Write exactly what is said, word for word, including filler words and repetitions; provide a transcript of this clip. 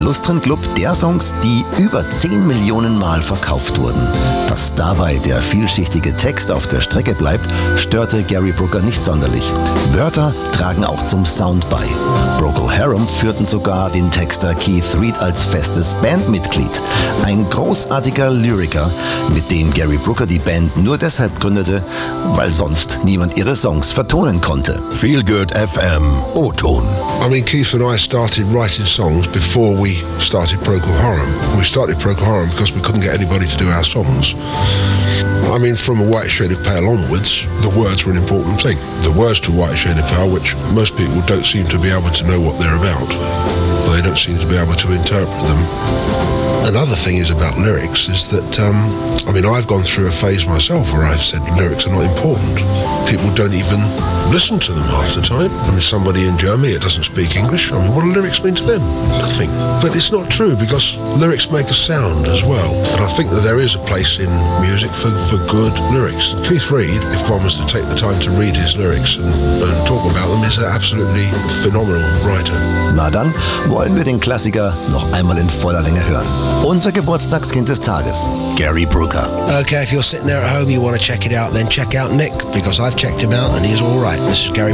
Lustren Club der Songs, die über zehn Millionen Mal verkauft wurden. Dass dabei der vielschichtige Text auf der Strecke bleibt, störte Gary Brooker nicht sonderlich. Wörter tragen auch zum Sound bei. Procol Harum führten sogar den Texter Keith Reid als festes Bandmitglied. Ein großartiger Lyriker, mit dem Gary Brooker die Band nur deshalb gründete, weil sonst niemand ihre Songs vertonen konnte. Feel Good F M O-Ton. I mean, Keith and I started writing songs before we started Procol Harum. We started Procol Harum because we couldn't get anybody to do our songs. I mean, from A White Shade of Pale onwards, the words were an important thing. The words to White Shade of Pale, which most people don't seem to be able to know what they're about. Or they don't seem to be able to interpret them. Another thing is about lyrics is that, um, I mean, I've gone through a phase myself where I've said lyrics are not important. People don't even listen to them half the time. I mean, somebody in Germany that doesn't speak English, I mean, what do lyrics mean to them? Nothing. But it's not true, because lyrics make a sound as well. And I think that there is a place in music for, for good lyrics. Keith Reid, if one was to take the time to read his lyrics and, and talk about them, is an absolutely phenomenal writer. Na dann wollen wir den Klassiker noch einmal in voller Länge hören. Unser Geburtstagskind des Tages, Gary Brooker. Okay, if you're sitting there at home, you want to check it out, then check out Nick, because I've checked him out and he's all right. This is Gary